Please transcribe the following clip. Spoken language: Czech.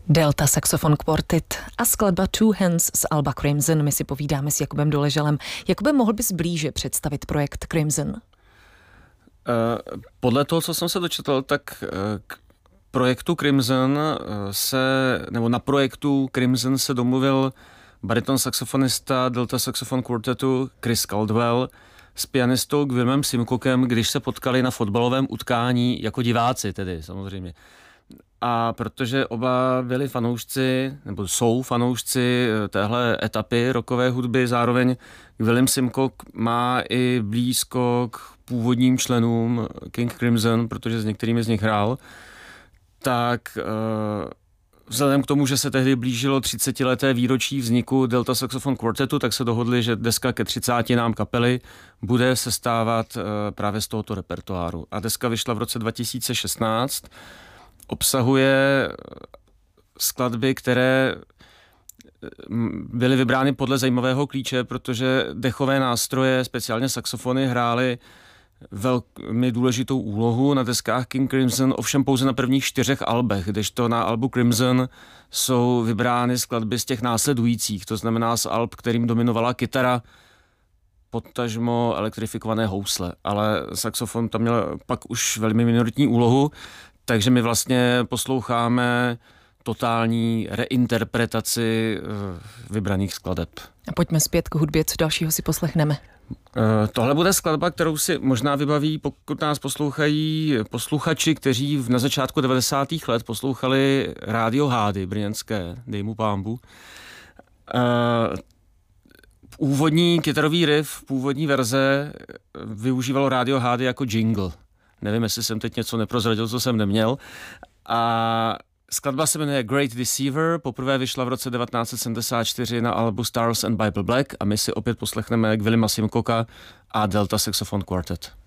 Delta Saxophone Quartet a skladba Two Hands z alba Crimson. My si povídáme s Jakubem Doležalem. Jakube, mohl bys blíže představit projekt Crimson? Podle toho, co jsem se dočetl, tak k projektu Crimson na projektu Crimson se domluvil bariton saxofonista Delta Saxophone Quartetu Chris Caldwell s pianistou Gwillemem Simcockem, když se potkali na fotbalovém utkání jako diváci tedy samozřejmě. A protože oba byli fanoušci, nebo jsou fanoušci téhle etapy rockové hudby, zároveň Gwillem Simcock má i blízko k původním členům King Crimson, protože s některými z nich hrál, tak vzhledem k tomu, že se tehdy blížilo 30leté výročí vzniku Delta Saxophone Quartetu, tak se dohodli, že deska ke 30 kapely bude sestávat právě z tohoto repertoáru. A deska vyšla v roce 2016. Obsahuje skladby, které byly vybrány podle zajímavého klíče, protože dechové nástroje, speciálně saxofony, hrály velmi důležitou úlohu na deskách King Crimson, ovšem pouze na prvních 4 albech, kdežto na albu Crimson jsou vybrány skladby z těch následujících, to znamená z alb, kterým dominovala kytara, potažmo elektrifikované housle, ale saxofon tam měl pak už velmi minoritní úlohu, takže my vlastně posloucháme totální reinterpretaci vybraných skladeb. A pojďme zpět k hudbě, co dalšího si poslechneme. Tohle bude skladba, kterou si možná vybaví, pokud nás poslouchají posluchači, kteří na začátku 90. let poslouchali rádio Hády brněnské, dej mu pánbu. Úvodní kytarový riff, původní verze využívalo rádio Hády jako jingle. Nevím, jestli jsem teď něco neprozradil, co jsem neměl. A skladba se jmenuje Great Deceiver, poprvé vyšla v roce 1974 na albu Stars and Bible Black a my si opět poslechneme Gwillema Simcocka a Delta Saxophone Quartet.